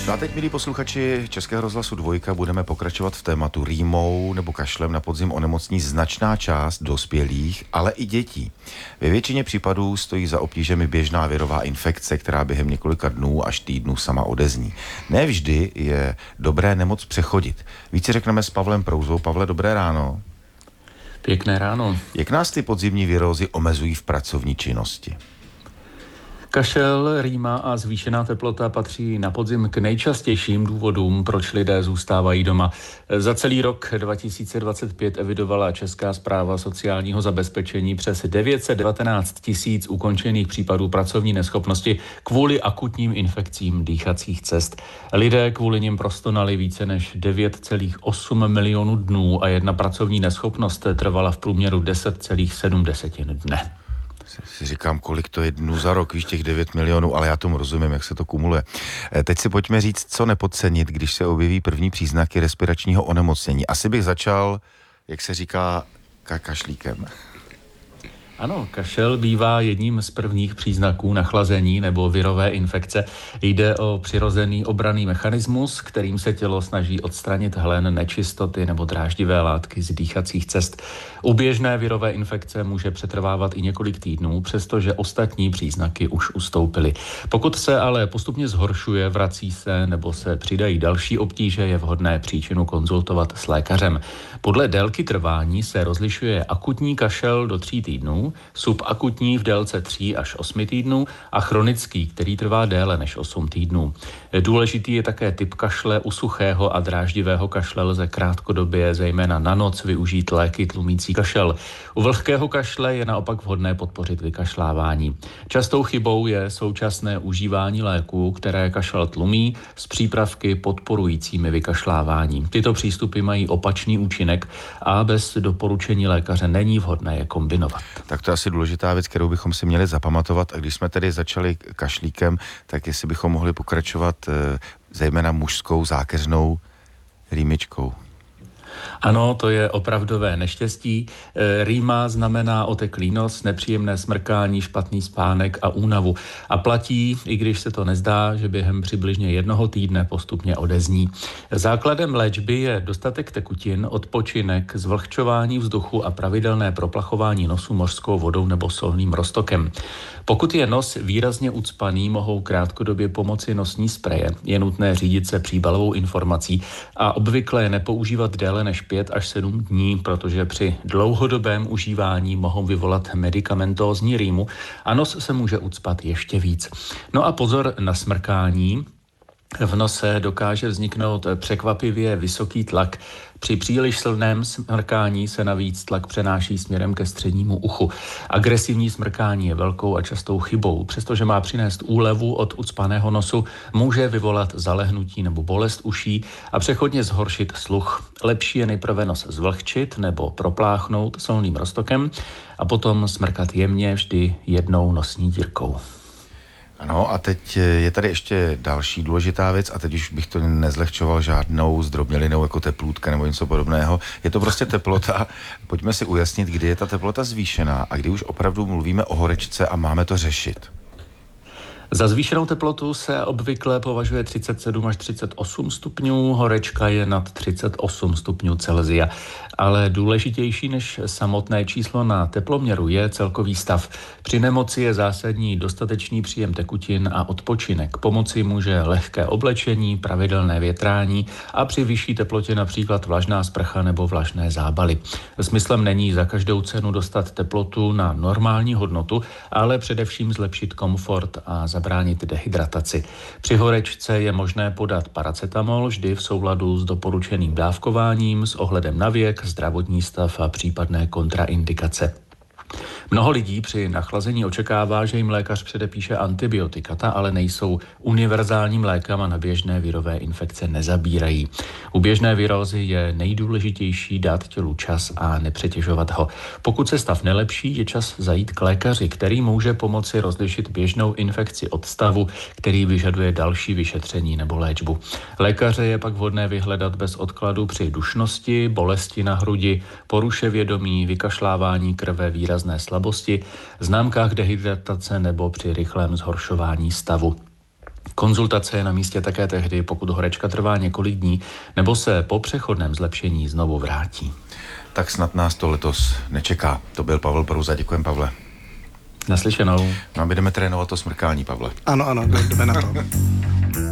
No a teď, milí posluchači Českého rozhlasu Dvojka, budeme pokračovat v tématu rýmou nebo kašlem na podzim onemocní značná část dospělých, ale i dětí. Ve většině případů stojí za obtížemi běžná virová infekce, která během několika dnů až týdnů sama odezní. Ne vždy je dobré nemoc přechodit. Více řekneme s Pavlem Prouzou. Pavle, dobré ráno. Pěkné ráno. Jak nás ty podzimní virózy omezují v pracovní činnosti? Kašel, rýma a zvýšená teplota patří na podzim k nejčastějším důvodům, proč lidé zůstávají doma. Za celý rok 2025 evidovala Česká správa sociálního zabezpečení přes 919 000 ukončených případů pracovní neschopnosti kvůli akutním infekcím dýchacích cest. Lidé kvůli nim prostonali více než 9,8 milionů dnů a jedna pracovní neschopnost trvala v průměru 10,7 dne. Si říkám, kolik to je dnů za rok, víš, těch 9 milionů, ale já tomu rozumím, jak se to kumuluje. Teď si pojďme říct, co nepodcenit, když se objeví první příznaky respiračního onemocnění. Asi bych začal, jak se říká, kašlíkem. Ano, kašel bývá jedním z prvních příznaků nachlazení nebo virové infekce. Jde o přirozený obranný mechanismus, kterým se tělo snaží odstranit hlen, nečistoty nebo dráždivé látky z dýchacích cest. U běžné virové infekce může přetrvávat i několik týdnů, přestože ostatní příznaky už ustoupily. Pokud se ale postupně zhoršuje, vrací se nebo se přidají další obtíže, je vhodné příčinu konzultovat s lékařem. Podle délky trvání se rozlišuje akutní kašel do 3 týdnů, subakutní v délce 3 až 8 týdnů a chronický, který trvá déle než 8 týdnů. Důležitý je také typ kašle. U suchého a dráždivého kašle lze krátkodobě, zejména na noc, využít léky tlumící kašel. U vlhkého kašle je naopak vhodné podpořit vykašlávání. Častou chybou je současné užívání léků, které kašel tlumí, s přípravky podporujícími vykašlávání. Tyto přístupy mají opačný účinek a bez doporučení lékaře není vhodné je kombinovat. Tak to je asi důležitá věc, kterou bychom si měli zapamatovat. A když jsme tedy začali kašlíkem, tak jestli bychom mohli pokračovat zejména mužskou zákeřnou rýmičkou. Ano, to je opravdové neštěstí. Rýma znamená oteklý nos, nepříjemné smrkání, špatný spánek a únavu. A platí, i když se to nezdá, že během přibližně 1 týdne postupně odezní. Základem léčby je dostatek tekutin, odpočinek, zvlhčování vzduchu a pravidelné proplachování nosu mořskou vodou nebo solným roztokem. Pokud je nos výrazně ucpaný, mohou krátkodobě pomoci nosní spreje. Je nutné řídit se příbalovou informací a obvykle je nepoužívat déle než 5 až 7 dní, protože při dlouhodobém užívání mohou vyvolat medikamentózní rýmu a nos se může ucpat ještě víc. No a pozor na smrkání. V nose dokáže vzniknout překvapivě vysoký tlak. Při příliš silném smrkání se navíc tlak přenáší směrem ke střednímu uchu. Agresivní smrkání je velkou a častou chybou. Přestože má přinést úlevu od ucpaného nosu, může vyvolat zalehnutí nebo bolest uší a přechodně zhoršit sluch. Lepší je nejprve nos zvlhčit nebo propláchnout solným roztokem a potom smrkat jemně, vždy jednou nosní dírkou. Ano, a teď je tady ještě další důležitá věc a teď už bych to nezlehčoval žádnou zdrobnělinou jako teplůtka nebo něco podobného. Je to prostě teplota. Pojďme si ujasnit, kdy je ta teplota zvýšená a kdy už opravdu mluvíme o horečce a máme to řešit. Za zvýšenou teplotu se obvykle považuje 37 až 38 stupňů, horečka je nad 38 stupňů Celsia. Ale důležitější než samotné číslo na teploměru je celkový stav. Při nemoci je zásadní dostatečný příjem tekutin a odpočinek. Pomoci může lehké oblečení, pravidelné větrání a při vyšší teplotě například vlažná sprcha nebo vlažné zábaly. Smyslem není za každou cenu dostat teplotu na normální hodnotu, ale především zlepšit komfort a zabránit dehydrataci. Při horečce je možné podat paracetamol vždy v souladu s doporučeným dávkováním s ohledem na věk, zdravotní stav a případné kontraindikace. Mnoho lidí při nachlazení očekává, že jim lékař předepíše antibiotika, ta ale nejsou univerzálním lékem a na běžné virové infekce nezabírají. U běžné virózy je nejdůležitější dát tělu čas a nepřetěžovat ho. Pokud se stav nelepší, je čas zajít k lékaři, který může pomoci rozlišit běžnou infekci od stavu, který vyžaduje další vyšetření nebo léčbu. Lékaře je pak vhodné vyhledat bez odkladu při dušnosti, bolesti na hrudi, poruše vědomí, vykašlávání krve, výrazné slabosti, známkách dehydratace nebo při rychlém zhoršování stavu. Konzultace je na místě také tehdy, pokud horečka trvá několik dní, nebo se po přechodném zlepšení znovu vrátí. Tak snad nás to letos nečeká. To byl Pavel Prouza, děkujem, Pavle. Naslyšenou. No a my jdeme trénovat to smrkání, Pavle. Ano, jdeme na to.